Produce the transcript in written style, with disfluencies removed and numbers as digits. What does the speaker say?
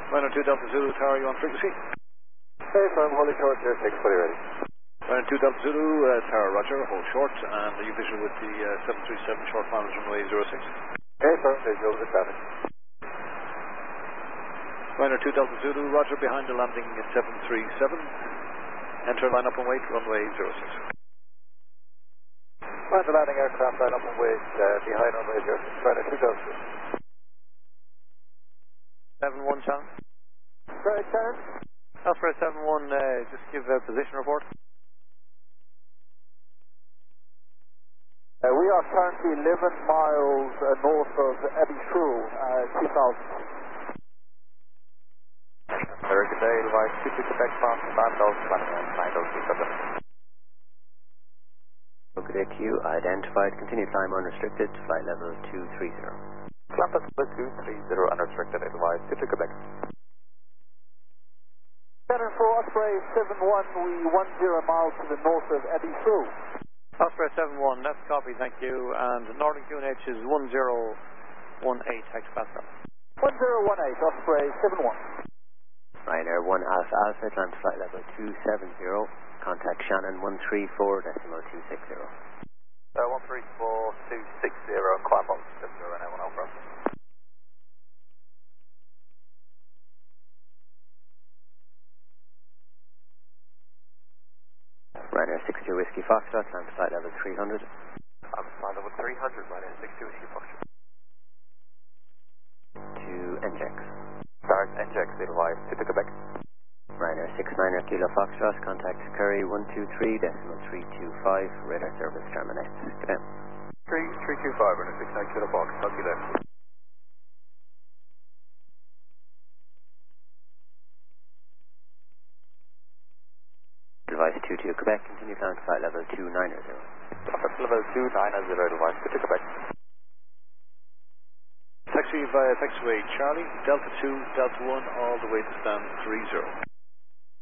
Runner 2 Delta Zulu, Tower, you on frequency? Hey, firm, holding short, 06, fully ready. Runner 2 Delta Zulu, Tower, roger, hold short, and are you visual with the 737 short final runway 06? Hey, firm, visual with the traffic. Runner 2 Delta Zulu, roger, behind the landing in 737. Enter, line up and wait, runway 06. Behind the landing aircraft, line up and wait, behind runway 06. Runner 2 Delta Zulu. 7-1 channel. Right, Karen. Osprey 7-1, just give a position report. We are currently 11 miles north of Abbey Shrew, 2000. Very good day, advise 22 Quebec, France, Bandels, landing on 902 Okay, Q, identified, continue climb unrestricted, flight level 230. Climb level 230, unrestricted, advise 22 Quebec. Center for Osprey 7-1, we 10 miles to the north of Abbey Shrew. Osprey 7-1, that's copy, thank you, and Northern QNH is 1018 hectopascal. 1018, Osprey 7-1. Ryanair 1 Alpha Alpha, land flight level 270, contact Shannon 134.260. 134.260, climb up 70 and A1 Alpha. Ryanair 62 Whiskey Foxtrot, land flight level 300. Flight level 300, Ryanair 62 Whiskey Foxtrot. To NJEX. Start NJEX, advise 22 Quebec. Ryanair 69er Kilo Foxtrot, contact Curry 123.325, radar service terminates. Good day. 325, Ryanair 69 Kilo Fox, talk to you then. Advice 22 Quebec, continue climb to flight level 290. Level 290, advise 22 Quebec. Taxi via taxiway Charlie, Delta 2, Delta 1, all the way to stand 30.